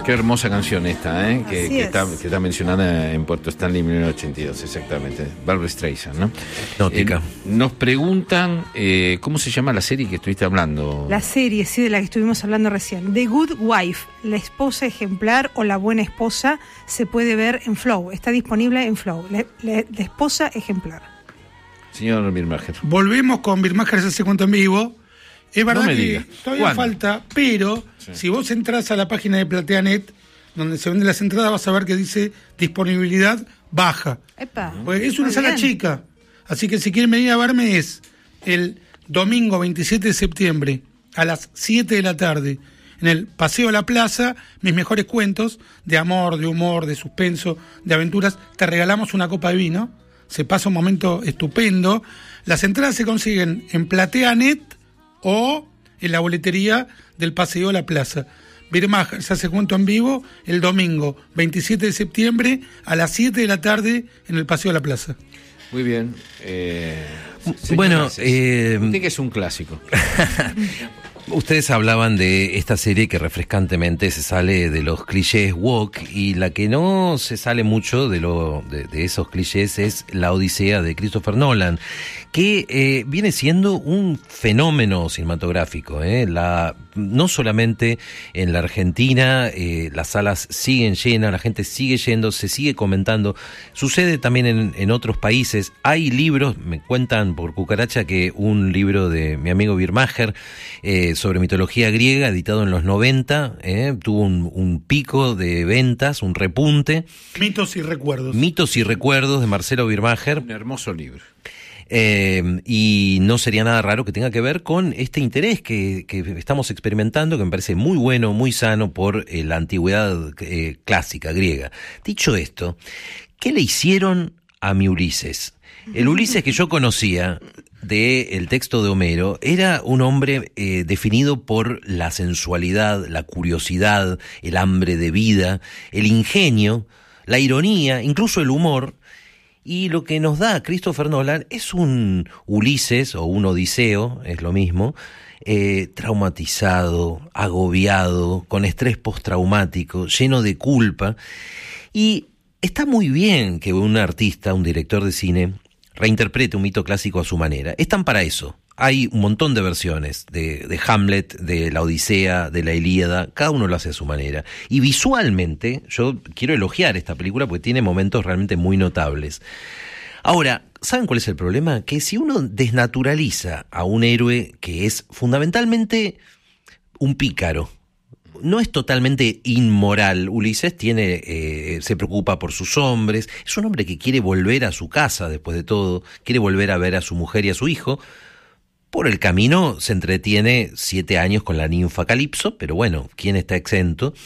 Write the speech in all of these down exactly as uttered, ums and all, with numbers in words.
Qué hermosa canción esta, ¿eh? Que, que, está, que está mencionada en Puerto Stanley mil novecientos ochenta y dos, exactamente. Barbra Streisand, ¿no? Nótica. Eh, nos preguntan, eh, ¿cómo se llama la serie que estuviste hablando? La serie, sí, de la que estuvimos hablando recién. The Good Wife, la esposa ejemplar o la buena esposa, se puede ver en Flow. Está disponible en Flow. La, la, la esposa ejemplar. Señor Birmacher. Volvemos con Birmacher Se Hace Cuento en Vivo. Es verdad No me que diga. todavía ¿Cuándo? falta, pero Sí. si vos entras a la página de PlateaNet, donde se venden las entradas, vas a ver que dice disponibilidad baja. Epa. Pues es una Muy sala bien. chica. Así que si quieren venir a verme es el domingo veintisiete de septiembre a las siete de la tarde en el Paseo a la Plaza. Mis mejores cuentos de amor, de humor, de suspenso, de aventuras. Te regalamos una copa de vino. Se pasa un momento estupendo. Las entradas se consiguen en PlateaNet o en la boletería del Paseo a la Plaza. Birmacher Se Hace Cuento en Vivo el domingo veintisiete de septiembre a las siete de la tarde en el Paseo a la Plaza. Muy bien. Eh, señor Bueno, Aces, eh, usted que es un clásico. Ustedes hablaban de esta serie que refrescantemente se sale de los clichés woke, y la que no se sale mucho de lo de, de esos clichés es La Odisea de Christopher Nolan, que eh, viene siendo un fenómeno cinematográfico. ¿eh? La, no solamente en la Argentina, eh, las salas siguen llenas, la gente sigue yendo, se sigue comentando. Sucede también en, en otros países. Hay libros, me cuentan por cucaracha que un libro de mi amigo Birmacher, eh, sobre mitología griega, editado en los noventa, eh, tuvo un, un pico de ventas, un repunte. Mitos y recuerdos. Mitos y recuerdos de Marcelo Birmacher. Un hermoso libro. Eh, y no sería nada raro que tenga que ver con este interés que, que estamos experimentando, que me parece muy bueno, muy sano, por eh, la antigüedad eh, clásica griega. Dicho esto, ¿qué le hicieron a mi Ulises? El Ulises que yo conocía del texto de Homero era un hombre eh, definido por la sensualidad, la curiosidad, el hambre de vida, el ingenio, la ironía, incluso el humor. Y lo que nos da Christopher Nolan es un Ulises o un Odiseo, es lo mismo, eh, traumatizado, agobiado, con estrés postraumático, lleno de culpa. Y está muy bien que un artista, un director de cine, reinterprete un mito clásico a su manera. Están para eso. Hay un montón de versiones de, de Hamlet, de la Odisea, de la Ilíada, cada uno lo hace a su manera. Y visualmente, yo quiero elogiar esta película porque tiene momentos realmente muy notables. Ahora, ¿saben cuál es el problema? Que si uno desnaturaliza a un héroe que es fundamentalmente un pícaro, no es totalmente inmoral. Ulises tiene, eh, se preocupa por sus hombres, es un hombre que quiere volver a su casa después de todo, quiere volver a ver a su mujer y a su hijo. Por el camino se entretiene siete años con la ninfa Calipso, pero bueno, ¿quién está exento?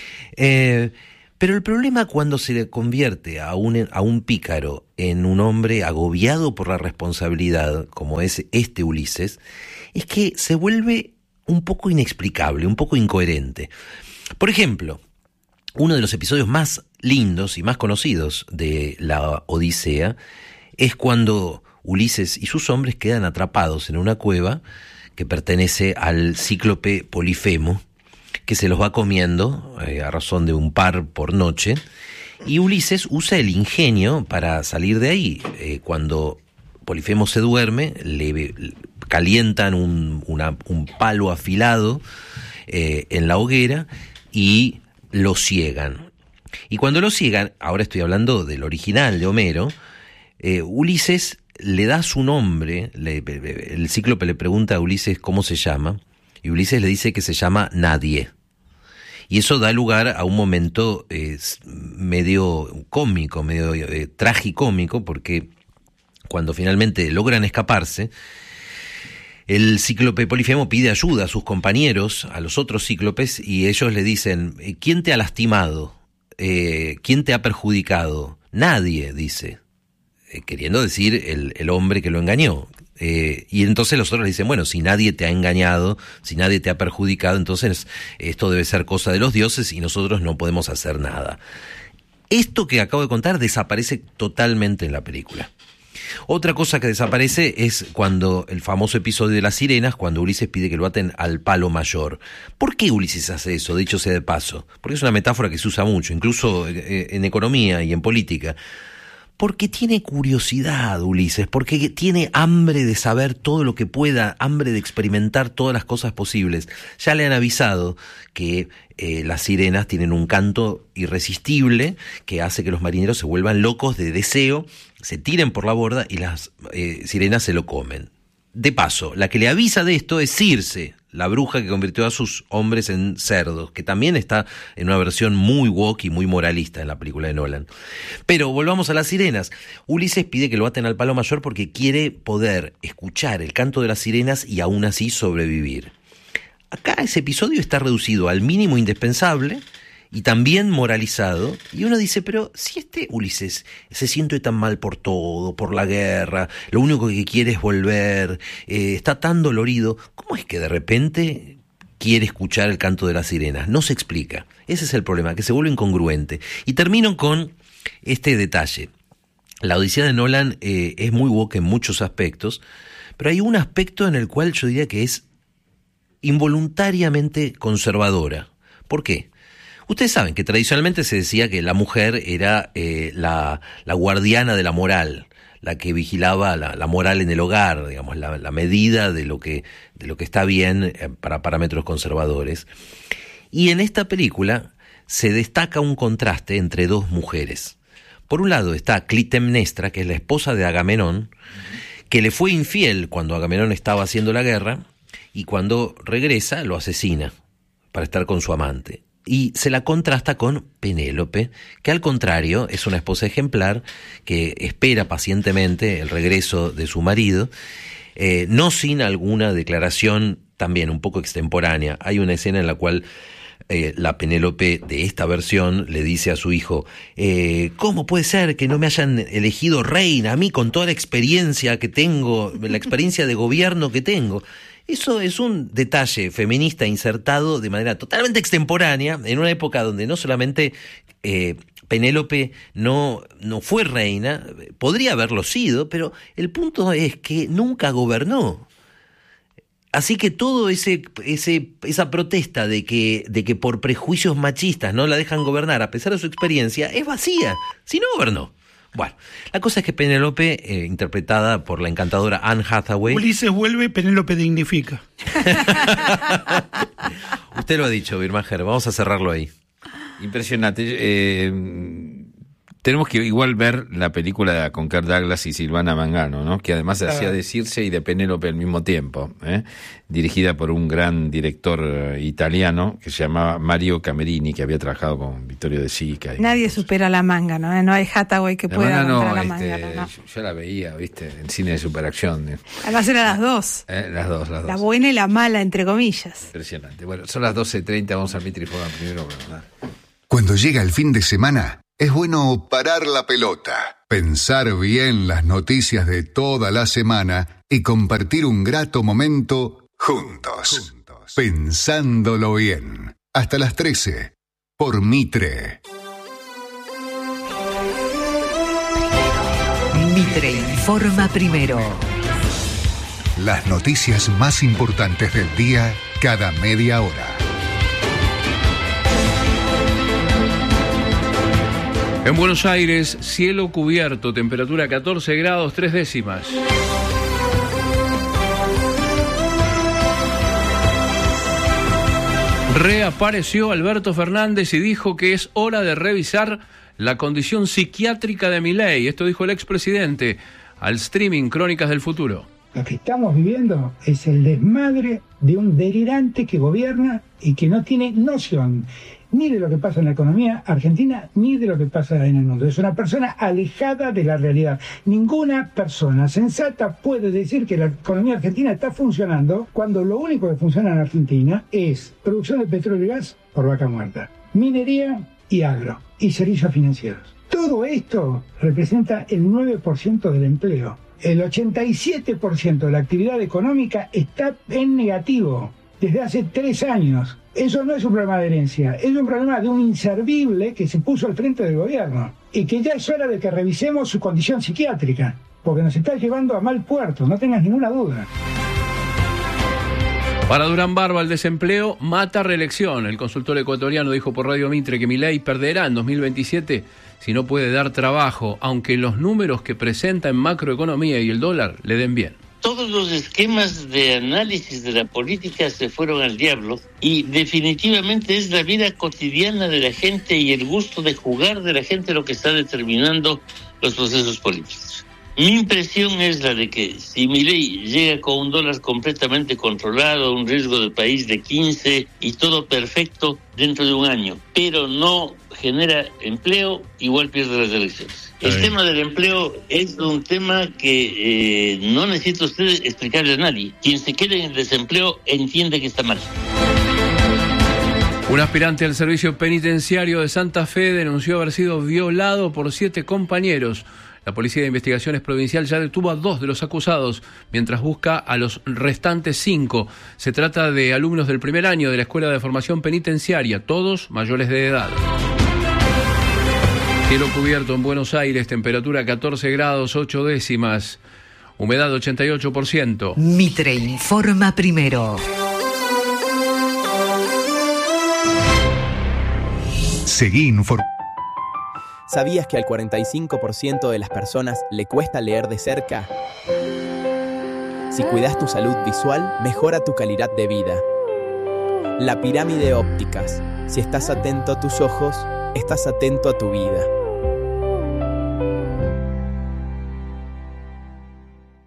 Eh, pero el problema cuando se convierte a un, a un pícaro en un hombre agobiado por la responsabilidad, como es este Ulises, es que se vuelve un poco inexplicable, un poco incoherente. Por ejemplo, uno de los episodios más lindos y más conocidos de la Odisea es cuando Ulises y sus hombres quedan atrapados en una cueva que pertenece al cíclope Polifemo, que se los va comiendo eh, a razón de un par por noche, y Ulises usa el ingenio para salir de ahí. Eh, cuando Polifemo se duerme, le calientan un, una, un palo afilado eh, en la hoguera y lo ciegan. Y cuando lo ciegan, ahora estoy hablando del original de Homero, eh, Ulises le da su nombre, le, el cíclope le pregunta a Ulises cómo se llama, y Ulises le dice que se llama Nadie. Y eso da lugar a un momento eh, medio cómico, medio eh, tragicómico, porque cuando finalmente logran escaparse, el cíclope Polifemo pide ayuda a sus compañeros, a los otros cíclopes, y ellos le dicen: ¿quién te ha lastimado? Eh, ¿Quién te ha perjudicado? Nadie, dice, eh, queriendo decir el, el hombre que lo engañó. Eh, y entonces los otros le dicen: bueno, si nadie te ha engañado, si nadie te ha perjudicado, entonces esto debe ser cosa de los dioses y nosotros no podemos hacer nada. Esto que acabo de contar desaparece totalmente en la película. Otra cosa que desaparece es cuando el famoso episodio de las sirenas, cuando Ulises pide que lo aten al palo mayor. ¿Por qué Ulises hace eso, dicho sea de paso? Porque es una metáfora que se usa mucho, incluso en economía y en política. Porque tiene curiosidad, Ulises, porque tiene hambre de saber todo lo que pueda, hambre de experimentar todas las cosas posibles. Ya le han avisado que eh, las sirenas tienen un canto irresistible que hace que los marineros se vuelvan locos de deseo, se tiren por la borda y las eh, sirenas se lo comen. De paso, la que le avisa de esto es Circe, la bruja que convirtió a sus hombres en cerdos, que también está en una versión muy woke y muy moralista en la película de Nolan. Pero volvamos a las sirenas. Ulises pide que lo aten al palo mayor porque quiere poder escuchar el canto de las sirenas y aún así sobrevivir. Acá ese episodio está reducido al mínimo indispensable y también moralizado, y uno dice, pero si este Ulises se siente tan mal por todo, por la guerra, lo único que quiere es volver, eh, está tan dolorido, ¿cómo es que de repente quiere escuchar el canto de las sirenas? No se explica. Ese es el problema, que se vuelve incongruente. Y termino con este detalle. La Odisea de Nolan eh, es muy woke en muchos aspectos, pero hay un aspecto en el cual yo diría que es involuntariamente conservadora. ¿Por qué? Ustedes saben que tradicionalmente se decía que la mujer era eh, la, la guardiana de la moral, la que vigilaba la, la moral en el hogar, digamos, la, la medida de lo que, de lo que está bien eh, para parámetros conservadores. Y en esta película se destaca un contraste entre dos mujeres. Por un lado está Clitemnestra, que es la esposa de Agamenón, que le fue infiel cuando Agamenón estaba haciendo la guerra, y cuando regresa lo asesina para estar con su amante. Y se la contrasta con Penélope, que al contrario es una esposa ejemplar que espera pacientemente el regreso de su marido, eh, no sin alguna declaración también un poco extemporánea. Hay una escena en la cual eh, la Penélope de esta versión le dice a su hijo, eh, ¿cómo puede ser que no me hayan elegido reina a mí con toda la experiencia que tengo, la experiencia de gobierno que tengo? Eso es un detalle feminista insertado de manera totalmente extemporánea en una época donde no solamente eh, Penélope no, no fue reina, podría haberlo sido, pero el punto es que nunca gobernó. Así que todo ese, ese, esa protesta de que, de que por prejuicios machistas no la dejan gobernar a pesar de su experiencia es vacía, si no gobernó. Bueno, la cosa es que Penélope, eh, interpretada por la encantadora Anne Hathaway... Ulises vuelve, Penélope dignifica. Usted lo ha dicho, Birmacher, vamos a cerrarlo ahí. Impresionante. Eh, tenemos que igual ver la película con Kirk Douglas y Silvana Mangano, ¿no? Que además claro. hacía de Circe y de Penélope al mismo tiempo, ¿eh? Dirigida por un gran director uh, italiano que se llamaba Mario Camerini, que había trabajado con Vittorio De Sica. Nadie supera la manga, ¿no? No hay Hathaway que la pueda manga no, la este, manga. No, no. Yo, yo la veía, ¿viste? En cine de superacción. ¿eh? Además eran las dos. Eh, las dos, las dos. La buena y la mala, entre comillas. Impresionante. Bueno, son las doce treinta, vamos a mi trifón primero. ¿Verdad? Cuando llega el fin de semana, es bueno parar la pelota, pensar bien las noticias de toda la semana y compartir un grato momento juntos, juntos. Pensándolo bien. Hasta las trece, por Mitre. Mitre informa primero. Las noticias más importantes del día cada media hora. En Buenos Aires, cielo cubierto, temperatura catorce grados, tres décimas. Reapareció Alberto Fernández y dijo que es hora de revisar la condición psiquiátrica de Milei. Esto dijo el expresidente al streaming Crónicas del Futuro. Lo que estamos viviendo es el desmadre de un delirante que gobierna y que no tiene noción ni de lo que pasa en la economía argentina, ni de lo que pasa en el mundo. Es una persona alejada de la realidad. Ninguna persona sensata puede decir que la economía argentina está funcionando cuando lo único que funciona en Argentina es producción de petróleo y gas por vaca muerta, minería y agro, y servicios financieros. Todo esto representa el nueve por ciento del empleo. El ochenta y siete por ciento de la actividad económica está en negativo desde hace tres años. Eso no es un problema de herencia, es un problema de un inservible que se puso al frente del gobierno y que ya es hora de que revisemos su condición psiquiátrica. porque nos está llevando a mal puerto, no tengas ninguna duda. Para Durán Barba, el desempleo mata reelección. El consultor ecuatoriano dijo por Radio Mitre que Milei perderá en dos mil veintisiete si no puede dar trabajo, aunque los números que presenta en macroeconomía y el dólar le den bien. Todos los esquemas de análisis de la política se fueron al diablo y definitivamente es la vida cotidiana de la gente y el gusto de jugar de la gente lo que está determinando los procesos políticos. Mi impresión es la de que si Milei llega con un dólar completamente controlado, un riesgo del país de quince y todo perfecto dentro de un año, pero no genera empleo, igual pierde las elecciones. El tema del empleo es un tema que eh, no necesita usted explicarle a nadie. Quien se quede en el desempleo entiende que está mal. Un aspirante al servicio penitenciario de Santa Fe denunció haber sido violado por siete compañeros. La Policía de Investigaciones Provincial ya detuvo a dos de los acusados, mientras busca a los restantes cinco. Se trata de alumnos del primer año de la Escuela de Formación Penitenciaria, todos mayores de edad. Cielo cubierto en Buenos Aires, temperatura catorce grados ocho décimas, humedad ochenta y ocho por ciento. Mitre informa primero. Seguí informando. ¿Sabías que al cuarenta y cinco por ciento de las personas le cuesta leer de cerca? Si cuidas tu salud visual, mejora tu calidad de vida. La pirámide ópticas. Si estás atento a tus ojos, estás atento a tu vida.